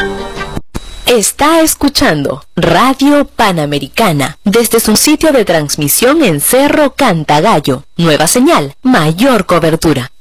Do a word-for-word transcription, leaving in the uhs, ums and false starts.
Está escuchando Radio Panamericana desde su sitio de transmisión en Cerro Cantagallo. Nueva señal, mayor cobertura.